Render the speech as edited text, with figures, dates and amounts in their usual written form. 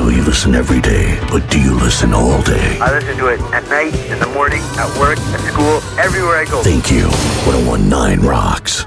know you listen every day, but do you listen all day? I listen to it at night, in the morning, at work, at school, everywhere I go. Thank you. 101.9 rocks.